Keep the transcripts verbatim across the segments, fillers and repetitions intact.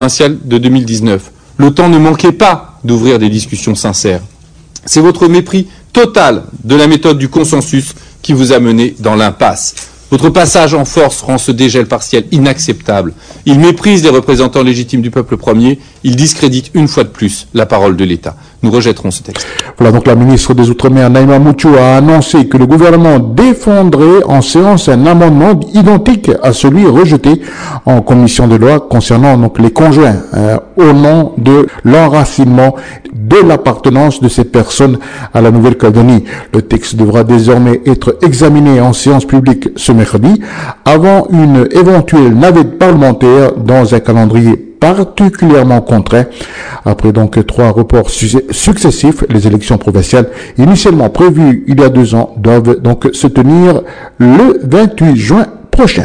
de deux mille dix-neuf. Le temps ne manquait pas d'ouvrir des discussions sincères. C'est votre mépris total de la méthode du consensus qui vous a mené dans l'impasse. Votre passage en force rend ce dégel partiel inacceptable. Il méprise les représentants légitimes du peuple premier. Il discrédite une fois de plus la parole de l'État. Nous rejetterons ce texte. Voilà donc la ministre des Outre-mer, Naïma Moutchou, a annoncé que le gouvernement défendrait en séance un amendement identique à celui rejeté en commission de loi concernant donc les conjoints euh, au nom de l'enracinement de l'appartenance de ces personnes à la Nouvelle-Calédonie. Le texte devra désormais être examiné en séance publique ce mercredi avant une éventuelle navette parlementaire dans un calendrier particulièrement contraint. Après donc trois reports su- successifs, les élections provinciales initialement prévues il y a deux ans doivent donc se tenir le vingt-huit juin prochain.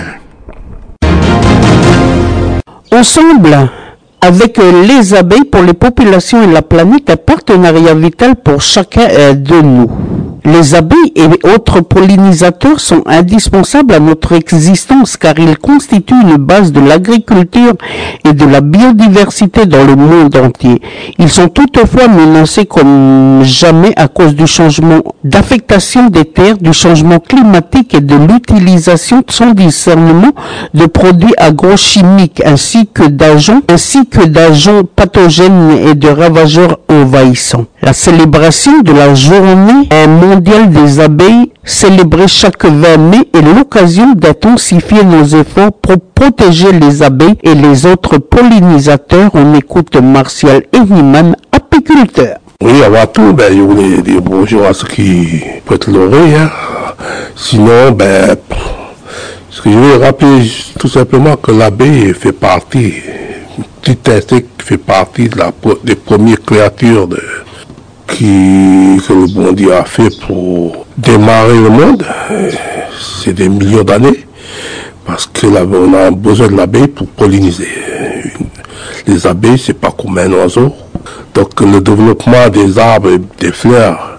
Ensemble avec les abeilles pour les populations et la planète, un partenariat vital pour chacun de nous. Les abeilles et autres pollinisateurs sont indispensables à notre existence car ils constituent une base de l'agriculture et de la biodiversité dans le monde entier. Ils sont toutefois menacés comme jamais à cause du changement d'affectation des terres, du changement climatique et de l'utilisation sans discernement de produits agrochimiques ainsi que d'agents, ainsi que d'agents pathogènes et de ravageurs envahissants. La célébration de la journée mondiale des abeilles, célébrée chaque vingt mai, est l'occasion d'intensifier nos efforts pour protéger les abeilles et les autres pollinisateurs. On écoute Martial Henniman, apiculteur. Oui, avant tout, ben, je voulais dire bonjour à ceux qui prêtent l'oreille. Hein. Sinon, ben, ce que je veux rappeler tout simplement que l'abeille fait partie, petit insecte qui fait partie de la, des premières créatures de Qui, que le bon Dieu a fait pour démarrer le monde. C'est des millions d'années parce que là, on a besoin de l'abeille pour polliniser. Les abeilles, c'est pas comme un oiseau. Donc le développement des arbres et des fleurs,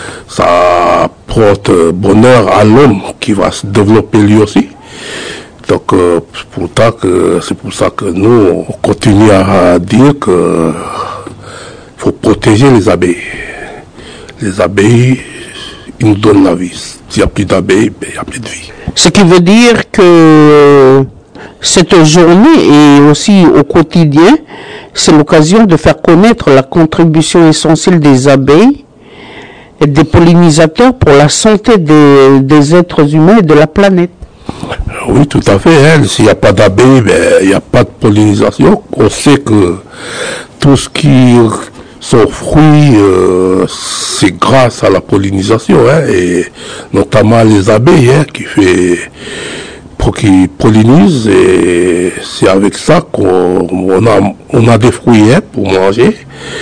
ça porte bonheur à l'homme qui va se développer lui aussi. Donc euh, pourtant que c'est pour ça que nous on continue à dire que faut protéger les abeilles. Les abeilles, ils nous donnent la vie. S'il n'y a plus d'abeilles, ben, il n'y a plus de vie. Ce qui veut dire que cette journée et aussi au quotidien, c'est l'occasion de faire connaître la contribution essentielle des abeilles et des pollinisateurs pour la santé des, des êtres humains et de la planète. Oui, tout à fait. Hein. S'il n'y a pas d'abeilles, ben, il n'y a pas de pollinisation. On sait que tout ce qui sont fruits, euh, c'est grâce à la pollinisation, hein, et notamment les abeilles, hein, qui fait, qui pollinisent, et c'est avec ça qu'on on a, on a des fruits, hein, pour manger.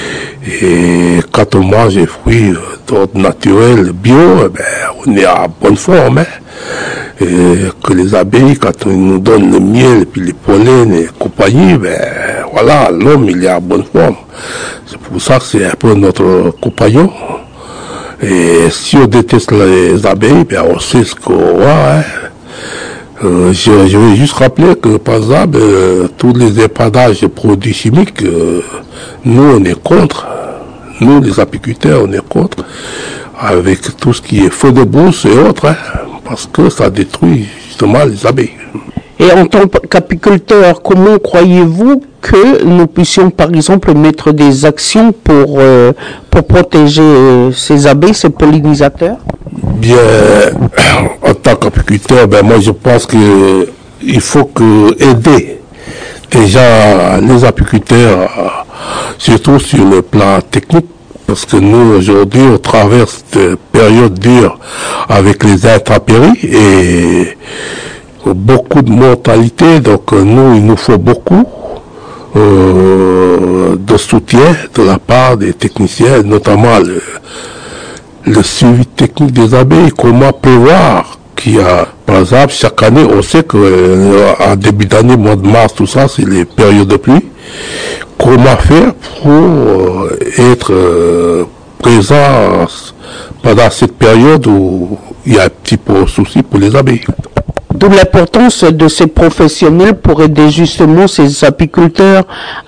Et quand on mange des fruits d'ordre naturel, bio, ben, on est à bonne forme, hein. Et que les abeilles, quand ils nous donnent le miel, et puis les pollens et compagnie, ben, voilà, l'homme, il est à bonne forme. C'est pour ça que c'est un peu notre compagnon. Et si on déteste les abeilles, ben, on sait ce qu'on voit, hein. Euh, je, je vais juste rappeler que, par exemple, euh, tous les épadages de produits chimiques, euh, nous, on est contre. Nous, les apiculteurs, on est contre. Avec tout ce qui est feu de brousse et autres, hein, parce que ça détruit justement les abeilles. Et en tant qu'apiculteur, comment croyez-vous que nous puissions, par exemple, mettre des actions pour, euh, pour protéger euh, ces abeilles, ces pollinisateurs? Bien, en tant qu'apiculteur, ben moi je pense que il faut que aider déjà les apiculteurs, surtout sur le plan technique, parce que nous aujourd'hui on traverse cette période dure avec les intempéries et beaucoup de mortalité, donc nous il nous faut beaucoup euh, de soutien de la part des techniciens, notamment le le suivi technique des abeilles, comment prévoir qu'il y a, par exemple, chaque année, on sait que euh, en début d'année, mois de mars, tout ça, c'est les périodes de pluie. Comment faire pour euh, être euh, présent pendant cette période où il y a un petit peu de souci pour les abeilles. D'où l'importance de ces professionnels pour aider justement ces apiculteurs